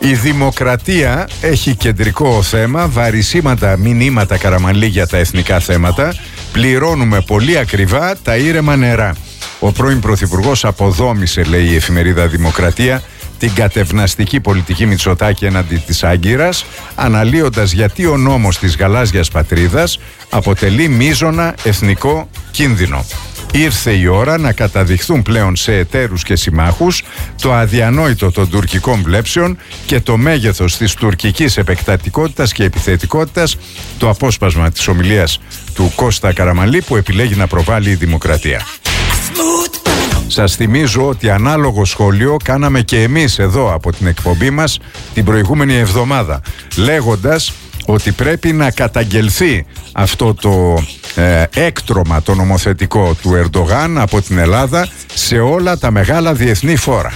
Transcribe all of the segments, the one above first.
Η δημοκρατία έχει κεντρικό θέμα, βαρισίματα μηνύματα Καραμανλή για τα εθνικά θέματα. Πληρώνουμε πολύ ακριβά τα ήρεμα νερά. Ο πρώην Πρωθυπουργός αποδόμησε, λέει η εφημερίδα Δημοκρατία, την κατευναστική πολιτική Μητσοτάκη έναντι της Άγκυρας, αναλύοντας γιατί ο νόμος της γαλάζιας πατρίδας αποτελεί μείζωνα εθνικό κίνδυνο. Ήρθε η ώρα να καταδειχθούν πλέον σε εταίρους και συμμάχους το αδιανόητο των τουρκικών βλέψεων και το μέγεθος της τουρκικής επεκτατικότητας και επιθετικότητας, το απόσπασμα της ομιλίας του Κώστα Καραμανλή που επιλέγει να προβάλλει η Δημοκρατία. Σας θυμίζω ότι ανάλογο σχόλιο κάναμε και εμείς εδώ από την εκπομπή μας την προηγούμενη εβδομάδα, λέγοντας ότι πρέπει να καταγγελθεί αυτό το έκτρωμα το νομοθετικό του Ερντογάν από την Ελλάδα σε όλα τα μεγάλα διεθνή φόρα.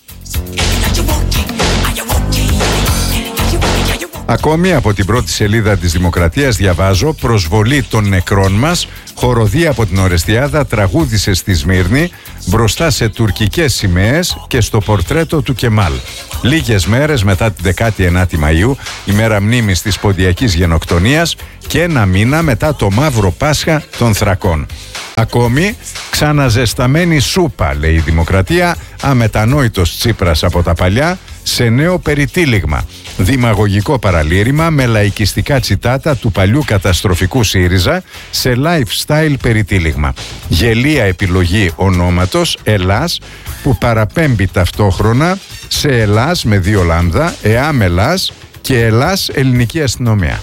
Ακόμη από την πρώτη σελίδα της Δημοκρατίας διαβάζω: προσβολή των νεκρών μας, χοροδία από την Ορεστιάδα τραγούδισε στη Σμύρνη μπροστά σε τουρκικές σημαίες και στο πορτρέτο του Κεμάλ. Λίγες μέρες μετά την 19η Μαΐου, ημέρα μνήμης της ποντιακής γενοκτονίας, και ένα μήνα μετά το Μαύρο Πάσχα των Θρακών. Ακόμη, ξαναζεσταμένη σούπα, λέει η Δημοκρατία, αμετανόητος Τσίπρας από τα παλιά, σε νέο περιτύλιγμα. Δημαγωγικό παραλήρημα με λαϊκιστικά τσιτάτα του παλιού καταστροφικού ΣΥΡΙΖΑ σε lifestyle περιτύλιγμα. Γελία επιλογή ονόματος Ελλάς που παραπέμπει ταυτόχρονα σε Ελλάς με 2 λάμδα, ΕΑΜ Ελλάς και Ελλάς Ελληνική Αστυνομία.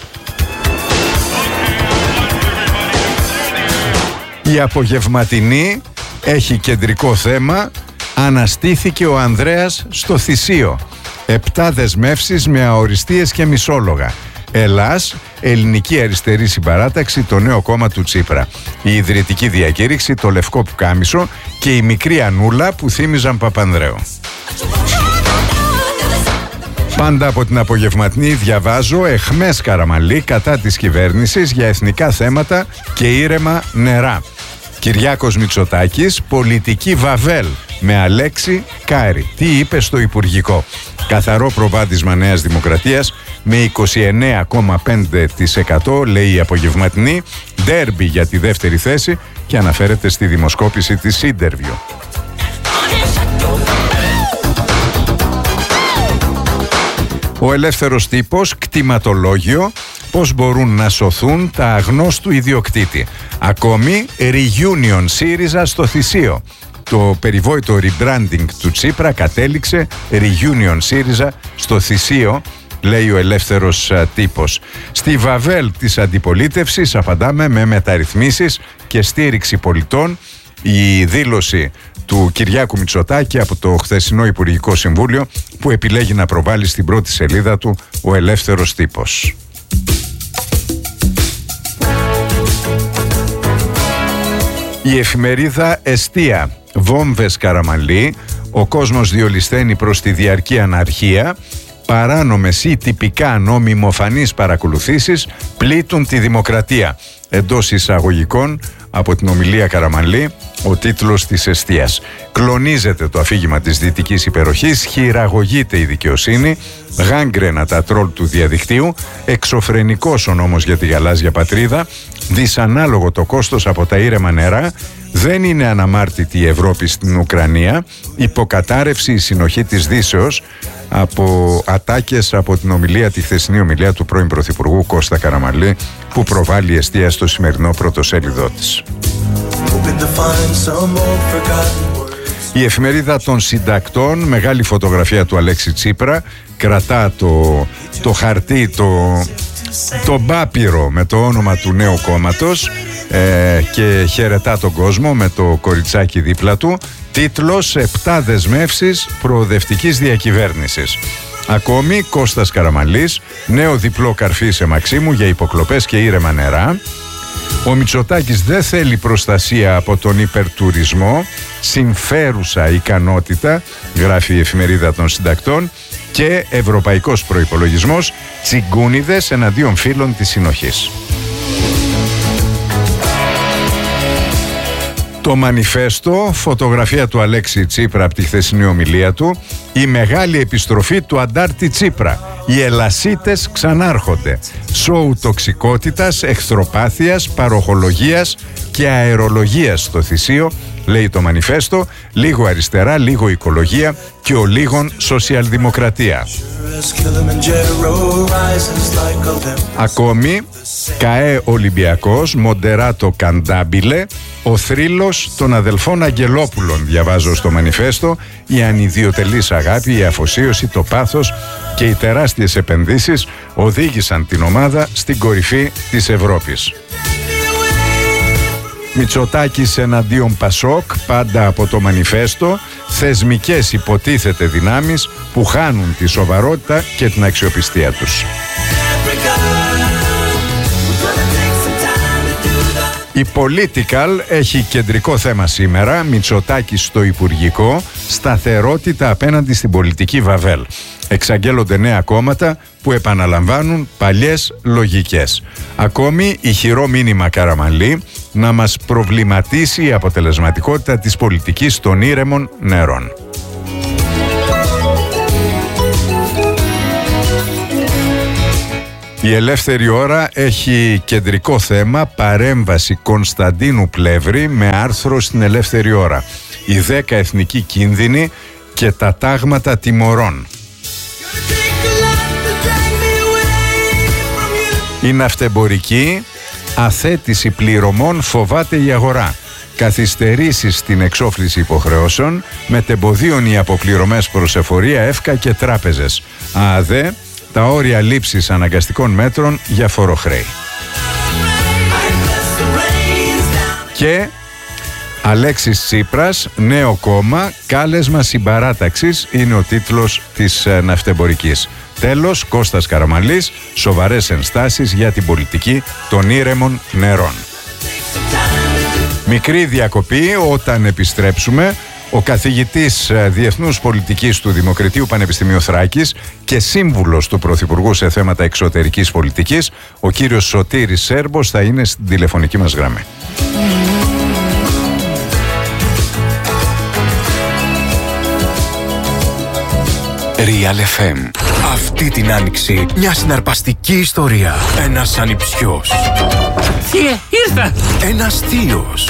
Η απογευματινή έχει κεντρικό θέμα: αναστήθηκε ο Ανδρέας στο Θησίο. 7 δεσμεύσεις με αοριστείες και μισόλογα. Ελλάς, Ελληνική Αριστερή Συμπαράταξη, το νέο κόμμα του Τσίπρα. Η ιδρυτική διακήρυξη, το λευκό πουκάμισο και η μικρή Ανούλα που θύμιζαν Παπανδρέου. Πάντα από την απογευματινή διαβάζω εχμές Καραμανλή κατά της κυβέρνησης για εθνικά θέματα και ήρεμα νερά. Κυριάκος Μητσοτάκης, πολιτική βαβέλ με Αλέξη Κάρη. Τι είπε στο Υπουργικό? Καθαρό προβάδισμα Νέας Δημοκρατίας με 29,5%, λέει η απογευματινή, ντέρμπι για τη δεύτερη θέση και αναφέρεται στη δημοσκόπηση της Interview. Ο Ελεύθερος Τύπος, κτηματολόγιο, πώς μπορούν να σωθούν τα αγνώστου ιδιοκτήτη. Ακόμη, reunion ΣΥΡΙΖΑ στο Θησίο. Το περιβόητο rebranding του Τσίπρα κατέληξε reunion ΣΥΡΙΖΑ στο Θησίο, λέει ο Ελεύθερος Τύπος. Στη βαβέλ της αντιπολίτευσης απαντάμε με μεταρρυθμίσεις και στήριξη πολιτών. Η δήλωση του Κυριάκου Μητσοτάκη από το χθεσινό Υπουργικό Συμβούλιο που επιλέγει να προβάλλει στην πρώτη σελίδα του ο Ελεύθερος Τύπος. Η εφημερίδα Εστία, βόμβες Καραμανλή, ο κόσμος διολυσθένει προς τη διαρκή αναρχία, παράνομες ή τυπικά νομιμοφανείς παρακολουθήσεις πλήττουν τη δημοκρατία. Εντός εισαγωγικών από την ομιλία Καραμανλή, ο τίτλος της Εστίας. Κλονίζεται το αφήγημα της δυτικής υπεροχής, χειραγωγείται η δικαιοσύνη, γάγκρενα τα τρόλ του διαδικτύου, εξωφρενικός ο νόμος για τη γαλάζια πατρίδα, δυσανάλογο το κόστος από τα ήρεμα νερά, δεν είναι αναμάρτητη η Ευρώπη στην Ουκρανία, υποκατάρρευση η συνοχή της Δύσεως, από ατάκες από την ομιλία, τη χθεσινή ομιλία του πρώην Πρωθυπουργού Κώστα Καραμανλή που προβάλλει η Εστία στο σημερινό πρωτοσέλιδό της. Η εφημερίδα των συντακτών, μεγάλη φωτογραφία του Αλέξη Τσίπρα, κρατά το χαρτί, το μπάπυρο με το όνομα του νέου κόμματος και χαιρετά τον κόσμο με το κοριτσάκι δίπλα του. Τίτλος 7 δεσμεύσεις προοδευτικής διακυβέρνησης. Ακόμη Κώστας Καραμανλής, νέο διπλό καρφί σε Μαξίμου για υποκλοπές και ήρεμα νερά. Ο Μητσοτάκης δεν θέλει προστασία από τον υπερτουρισμό, συμφέρουσα ικανότητα, γράφει η εφημερίδα των συντακτών, και ευρωπαϊκός προϋπολογισμός, τσιγκούνιδες εναντίον φίλων της συνοχής. Το Μανιφέστο, φωτογραφία του Αλέξη Τσίπρα από τη χθεσινή ομιλία του, Η μεγάλη επιστροφή του Αντάρτη Τσίπρα. Οι ελασίτες ξανάρχονται. Σοου τοξικότητας, εχθροπάθειας, παροχολογίας και αερολογίας στο Θησίο, λέει το μανιφέστο, λίγο αριστερά, λίγο οικολογία και ο λίγον σοσιαλδημοκρατία. Ακόμη, ΚΑΕ Ολυμπιακός, Μοντεράτο Καντάμπιλε, ο θρύλος των αδελφών Αγγελόπουλων, διαβάζω στο μανιφέστο, η ανιδιοτελής αγάπη, η αφοσίωση, το πάθος και οι τεράστιες επενδύσεις οδήγησαν την ομάδα στην κορυφή της Ευρώπης. Μητσοτάκης εναντίον Πασόκ, πάντα από το μανιφέστο, θεσμικές υποτίθεται δυνάμεις που χάνουν τη σοβαρότητα και την αξιοπιστία τους. Η Political έχει κεντρικό θέμα σήμερα, Μητσοτάκης στο Υπουργικό, σταθερότητα απέναντι στην πολιτική Βαβέλ. Εξαγγέλλονται νέα κόμματα που επαναλαμβάνουν παλιές λογικές. Ακόμη ηχηρό μήνυμα Καραμανλή να μας προβληματίσει η αποτελεσματικότητα της πολιτικής των ήρεμων νερών. Η Ελεύθερη Ώρα έχει κεντρικό θέμα παρέμβαση Κωνσταντίνου Πλεύρη με άρθρο στην Ελεύθερη Ώρα. Οι 10 εθνικοί κίνδυνοι και τα τάγματα τιμωρών. Η ναυτεμπορική αθέτηση πληρωμών φοβάται η αγορά. Καθυστερήσεις στην εξόφληση υποχρεώσεων, μετεμποδίων οι αποπληρωμές προς εφορία, ΕΦΚΑ και τράπεζες. ΑΔΕ, τα όρια λήψης αναγκαστικών μέτρων για φοροχρέη. Και Αλέξης Τσίπρας, νέο κόμμα, κάλεσμα συμπαράταξης είναι ο τίτλος της ναυτεμπορικής. Τέλος, Κώστας Καραμανλής, σοβαρές ενστάσεις για την πολιτική των ήρεμων νερών. Μικρή διακοπή, όταν επιστρέψουμε, ο καθηγητής Διεθνούς Πολιτικής του Δημοκρατίου Πανεπιστημίου Θράκης και σύμβουλος του Πρωθυπουργού σε θέματα εξωτερικής πολιτικής, ο κύριος Σωτήρης Σέρμπος, θα είναι στην τηλεφωνική μας γραμμή. Real FM. Αυτή την άνοιξη μια συναρπαστική ιστορία. Ένας ανιψιός. Θείε, ήρθα! Ένας θείος.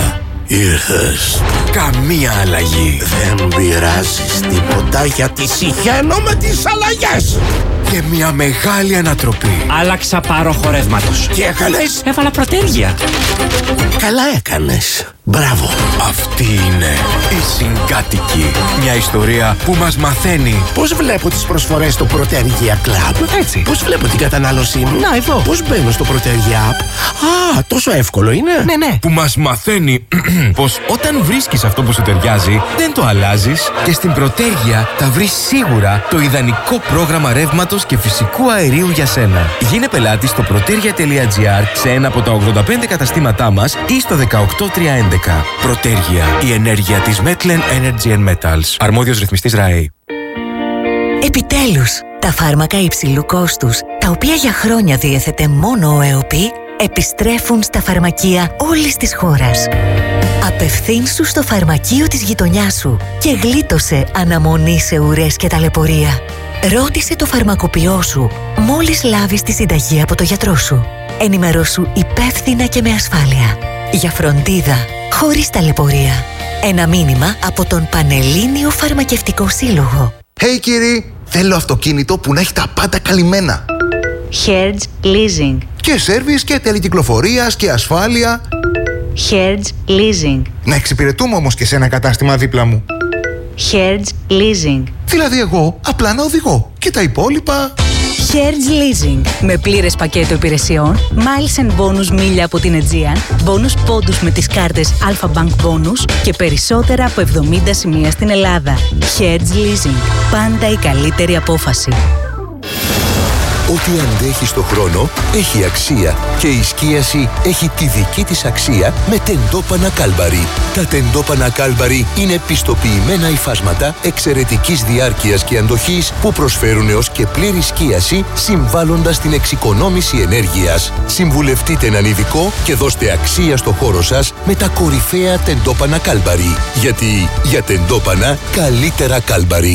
Ήρθες. Καμία αλλαγή. Δεν πειράζεις τίποτα γιατί συχαίνω με τις αλλαγές. Και μια μεγάλη ανατροπή. Άλλαξα πάροχο ρεύματος. Τι έκανες? Έβαλα προτέρια. Καλά έκανες. Μπράβο. Αυτή είναι η Συγκάτοικη. Μια ιστορία που μας μαθαίνει Πώς βλέπω τις προσφορές στο Protergia Club? Έτσι. Πώς βλέπω την κατανάλωσή μου? Να, εδώ. Πώς μπαίνω στο Protergia App? Α, τόσο εύκολο είναι. Ναι. που μας μαθαίνει πως όταν βρίσκεις αυτό που σου ταιριάζει, δεν το αλλάζεις και στην Προτέργεια θα βρεις σίγουρα το ιδανικό πρόγραμμα ρεύματος και φυσικού αερίου για σένα. Γίνε πελάτη στο protergia.gr σε ένα από τα 85 καταστήματά μας ή στο 18311. Προτέργεια, η ενέργεια της Metlen Energy and Metals. Αρμόδιος ρυθμιστής ΡΑΕ. Επιτέλους, τα φάρμακα υψηλού κόστους, τα οποία για χρόνια διέθετε μόνο ο ΕΟΠΗ, επιστρέφουν στα φαρμακεία όλης της χώρας. Απευθύνσου στο φαρμακείο της γειτονιάς σου και γλίτωσε αναμονή σε ουρές και ταλαιπωρία. Ρώτησε το φαρμακοποιό σου μόλις λάβεις τη συνταγή από το γιατρό σου. Ενημερώσου υπεύθυνα και με ασφάλεια. Για φροντίδα, χωρίς ταλαιπωρία. Ένα μήνυμα από τον Πανελλήνιο Φαρμακευτικό Σύλλογο. Hey κύριοι, θέλω αυτοκίνητο που να έχει τα πάντα καλυμμένα. Hertz Leasing. Και σέρβις και τέλη κυκλοφορίας και ασφάλεια. Hertz Leasing. Να εξυπηρετούμε όμως και σε ένα κατάστημα δίπλα μου. Hertz Leasing. Δηλαδή εγώ απλά να οδηγώ και τα υπόλοιπα... Hertz Leasing. Με πλήρες πακέτο υπηρεσιών, miles and bonus μίλια από την Aegean, bonus πόντους με τις κάρτες Alpha Bank Bonus και περισσότερα από 70 σημεία στην Ελλάδα. Hertz Leasing. Πάντα η καλύτερη απόφαση. Ό,τι αντέχει στο χρόνο έχει αξία και η σκίαση έχει τη δική της αξία με τεντόπανα Κάλμπαρι. Τα τεντόπανα Κάλμπαρι είναι πιστοποιημένα υφάσματα εξαιρετικής διάρκειας και αντοχής που προσφέρουν έως και πλήρη σκίαση συμβάλλοντας στην εξοικονόμηση ενέργειας. Συμβουλευτείτε έναν ειδικό και δώστε αξία στο χώρο σας με τα κορυφαία τεντόπανα Κάλμπαρι. Γιατί για τεντόπανα καλύτερα Κάλμπαρι.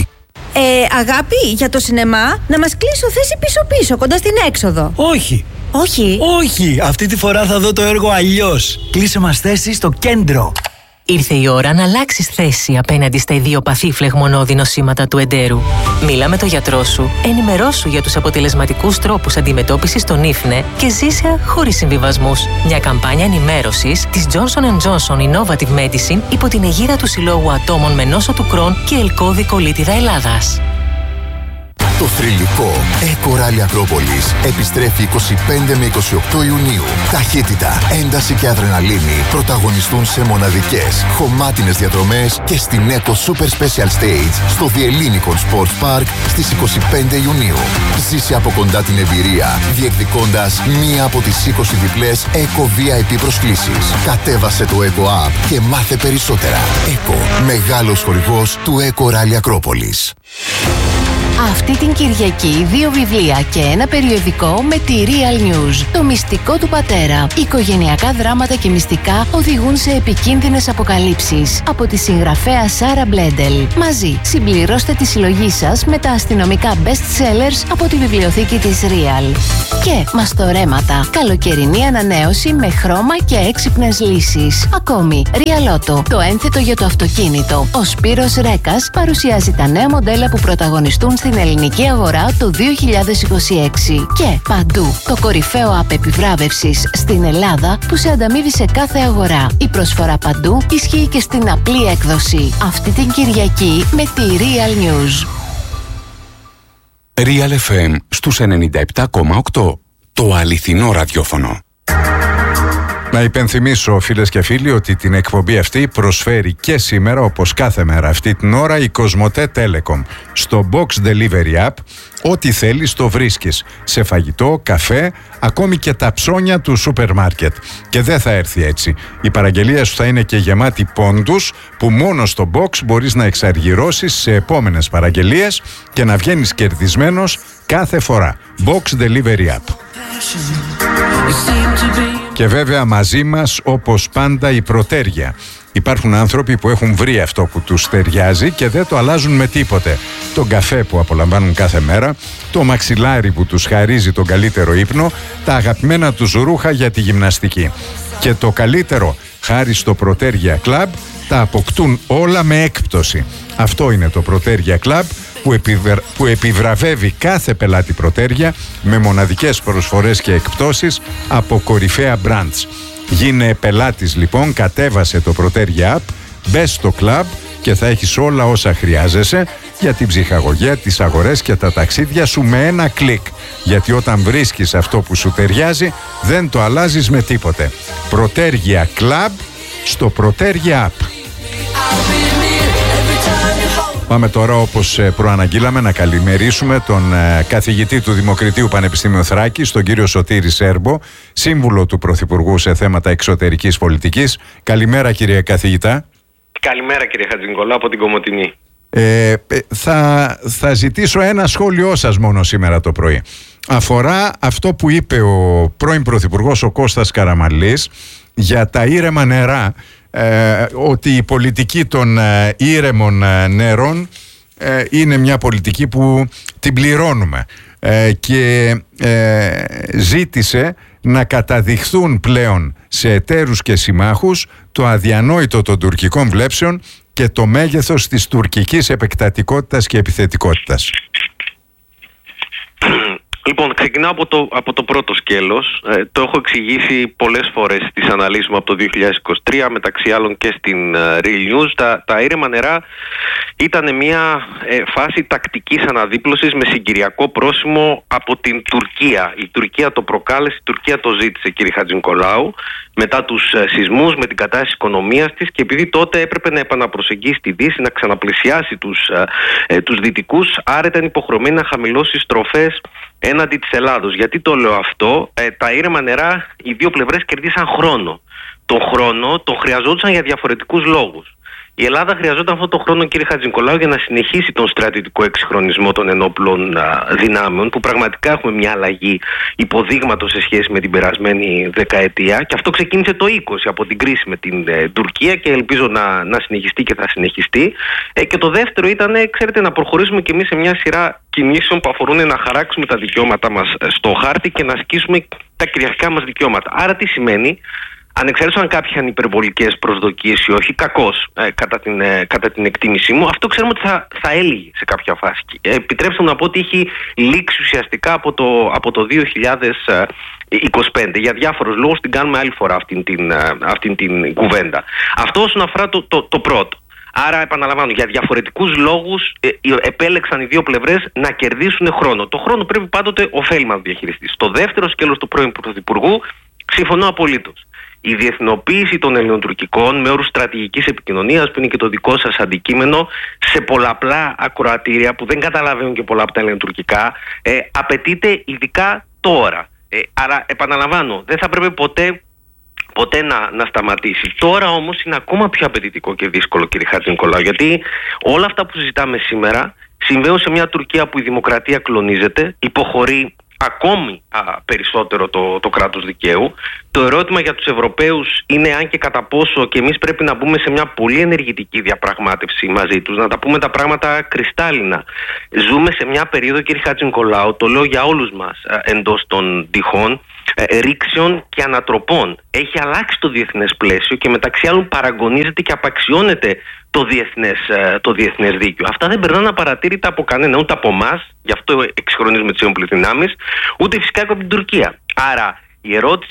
Αγάπη, για το σινεμά, να μας κλείσω θέση πίσω-πίσω, κοντά στην έξοδο. Όχι. Όχι. Όχι, αυτή τη φορά θα δω το έργο αλλιώς. Κλείσε μας θέση στο κέντρο. Ήρθε η ώρα να αλλάξεις θέση απέναντι στα ιδιοπαθή φλεγμονώδη νοσήματα του εντέρου. Μίλα με τον γιατρό σου, ενημερώσου για τους αποτελεσματικούς τρόπους αντιμετώπισης των ίφνε και ζήσε χωρίς συμβιβασμούς. Μια καμπάνια ενημέρωσης της Johnson & Johnson Innovative Medicine υπό την αιγίδα του Συλλόγου Ατόμων με νόσο του Κρόν και Ελκώδη Κολίτιδα Ελλάδας. Το θρυλικό Eco Rally Ακρόπολης επιστρέφει 25 με 28 Ιουνίου. Ταχύτητα, ένταση και αδρεναλίνη πρωταγωνιστούν σε μοναδικές, χωμάτινες διαδρομές και στην Eco Super Special Stage στο Διελλήνικον Sports Park στις 25 Ιουνίου. Ζήσε από κοντά την εμπειρία, διεκδικώντας μία από τις 20 διπλές Eco VIP προσκλήσεις. Κατέβασε το Eco App και μάθε περισσότερα. Eco, μεγάλος χορηγός του Eco Rally Ακρόπολης. Αυτή την Κυριακή 2 βιβλία και ένα περιοδικό με τη Real News. Το μυστικό του πατέρα. Οικογενειακά δράματα και μυστικά οδηγούν σε επικίνδυνες αποκαλύψεις. Από τη συγγραφέα Σάρα Μπλέντελ. Μαζί συμπληρώστε τη συλλογή σας με τα αστυνομικά best sellers από τη βιβλιοθήκη της Real. Και μαστορέματα. Καλοκαιρινή ανανέωση με χρώμα και έξυπνες λύσεις. Ακόμη, Real Auto. Το ένθετο για το αυτοκίνητο. Ο Σπύρος Ρέκας παρουσιάζει τα νέα μοντέλα που πρωταγωνιστούν στην ελληνική αγορά το 2026. Και παντού το κορυφαίο app επιβράβευσης στην Ελλάδα που σε ανταμείβει σε κάθε αγορά. Η προσφορά παντού ισχύει και στην απλή έκδοση. Αυτή την Κυριακή με τη Real News. Real FM στους 97,8. Το αληθινό ραδιόφωνο. Να υπενθυμίσω, φίλες και φίλοι, ότι την εκπομπή αυτή προσφέρει και σήμερα, όπως κάθε μέρα αυτή την ώρα, η Κοσμοτέ Telecom. Στο Box Delivery App, ό,τι θέλεις το βρίσκεις. Σε φαγητό, καφέ, ακόμη και τα ψώνια του σούπερ μάρκετ. Και δεν θα έρθει έτσι. Η παραγγελία σου θα είναι και γεμάτη πόντους, που μόνο στο Box μπορείς να εξαργυρώσεις σε επόμενες παραγγελίες και να βγαίνεις κερδισμένος κάθε φορά. Box Delivery App. Και βέβαια μαζί μας, όπως πάντα, η προτέρια. Υπάρχουν άνθρωποι που έχουν βρει αυτό που τους ταιριάζει και δεν το αλλάζουν με τίποτε. Τον καφέ που απολαμβάνουν κάθε μέρα, το μαξιλάρι που τους χαρίζει τον καλύτερο ύπνο, τα αγαπημένα τους ρούχα για τη γυμναστική. Και το καλύτερο, χάρη στο Προτέρια Club, τα αποκτούν όλα με έκπτωση. Αυτό είναι το Προτέρια Club που επιβραβεύει κάθε πελάτη Προτέρια με μοναδικές προσφορές και εκπτώσεις από κορυφαία brands. Γίνε πελάτης λοιπόν, κατέβασε το Προτέρια App, μπες στο club και θα έχεις όλα όσα χρειάζεσαι για την ψυχαγωγία, τις αγορές και τα ταξίδια σου με ένα κλικ. Γιατί όταν βρίσκεις αυτό που σου ταιριάζει, δεν το αλλάζεις με τίποτε. Προτέρια Club στο Προτέρια App. Πάμε τώρα, όπως προαναγγείλαμε, να καλημερίσουμε τον καθηγητή του Δημοκριτείου Πανεπιστήμιου Θράκης, τον κύριο Σωτήρη Σέρμπο, σύμβουλο του Πρωθυπουργού σε θέματα εξωτερικής πολιτικής. Καλημέρα, κύριε καθηγητά. Καλημέρα, κύριε Χατζηνικολάου, από την Κομοτηνή. Θα ζητήσω ένα σχόλιο σας μόνο σήμερα το πρωί. Αφορά αυτό που είπε ο πρώην Πρωθυπουργός ο Κώστας Καραμανλής για τα ήρεμα νερά, ότι η πολιτική των ήρεμων νερών είναι μια πολιτική που την πληρώνουμε, και ζήτησε να καταδειχθούν πλέον σε εταίρους και συμμάχους το αδιανόητο των τουρκικών βλέψεων και το μέγεθος της τουρκικής επεκτατικότητας και επιθετικότητας. Λοιπόν, ξεκινάω από το πρώτο σκέλος. Το έχω εξηγήσει πολλές φορές στις αναλύσεις μου από το 2023, μεταξύ άλλων και στην Real News. Τα ήρεμα νερά ήταν μια φάση τακτικής αναδίπλωσης με συγκυριακό πρόσημο από την Τουρκία. Η Τουρκία το προκάλεσε, η Τουρκία το ζήτησε, κύριε Χατζηνικολάου, μετά τους σεισμούς, με την κατάσταση οικονομίας της, και επειδή τότε έπρεπε να επαναπροσεγγίσει τη Δύση, να ξαναπλησιάσει τους Δυτικούς, άρα ήταν υποχρεωμένη να χαμηλώσει στροφές έναντι της Ελλάδος. Γιατί το λέω αυτό? Τα ήρεμα νερά, οι δύο πλευρές κερδίσαν χρόνο. Τον χρόνο τον χρειαζόντουσαν για διαφορετικούς λόγους. Η Ελλάδα χρειαζόταν αυτόν τον χρόνο, κύριε Χατζηνικολάου, για να συνεχίσει τον στρατιωτικό εξυγχρονισμό των ενόπλων δυνάμεων, που πραγματικά έχουμε μια αλλαγή υποδείγματος σε σχέση με την περασμένη δεκαετία. Και αυτό ξεκίνησε το 20 από την κρίση με την Τουρκία και ελπίζω να συνεχιστεί και θα συνεχιστεί. Και το δεύτερο ήταν, ξέρετε, να προχωρήσουμε κι εμείς σε μια σειρά κινήσεων που αφορούν να χαράξουμε τα δικαιώματά μας στο χάρτη και να ασκήσουμε τα κυριαρχικά μας δικαιώματα. Άρα τι σημαίνει? Ανεξαρτήτως αν κάποιοι είχαν υπερβολικές προσδοκίες ή όχι, κακώς κατά την εκτίμησή μου, αυτό ξέρουμε ότι θα έλυγε σε κάποια φάση. Επιτρέψτε μου να πω ότι έχει λήξει ουσιαστικά από το 2025. Για διάφορους λόγους την κάνουμε άλλη φορά αυτήν την κουβέντα. Αυτό όσον αφορά το πρώτο. Άρα, επαναλαμβάνω, για διαφορετικούς λόγους επέλεξαν οι δύο πλευρές να κερδίσουν χρόνο. Το χρόνο πρέπει πάντοτε ωφέλιμα να διαχειριστεί. Στο δεύτερο σκέλος του πρώην Πρωθυπουργού, συμφωνώ απολύτως. Η διεθνοποίηση των ελληνοτουρκικών με όρους στρατηγικής επικοινωνίας, που είναι και το δικό σας αντικείμενο, σε πολλαπλά ακροατήρια που δεν καταλαβαίνουν και πολλά από τα ελληνοτουρκικά, απαιτείται ειδικά τώρα. Άρα, επαναλαμβάνω, δεν θα πρέπει ποτέ να σταματήσει. Τώρα όμως είναι ακόμα πιο απαιτητικό και δύσκολο, κύριε Χατζηνικολάου, γιατί όλα αυτά που συζητάμε σήμερα συμβαίνουν σε μια Τουρκία που η δημοκρατία κλονίζεται, υποχωρεί ακόμη περισσότερο το κράτος δικαίου. Το ερώτημα για τους Ευρωπαίους είναι αν και κατά πόσο και εμείς πρέπει να μπούμε σε μια πολύ ενεργητική διαπραγμάτευση μαζί τους, να τα πούμε τα πράγματα κρυστάλλινα. Ζούμε σε μια περίοδο, κύριε Χατζηνικολάου, το λέω για όλους μας εντός των τυχών, ρήξεων και ανατροπών. Έχει αλλάξει το διεθνές πλαίσιο και μεταξύ άλλων παραγωνίζεται και απαξιώνεται το διεθνές δίκαιο. Αυτά δεν περνάνε απαρατήρητα από κανένα, ούτε από εμάς, γι' αυτό εξυγχρονίζουμε τις ενόπλες δυνάμεις, ούτε φυσικά και από την Τουρκία. Άρα η ερώτηση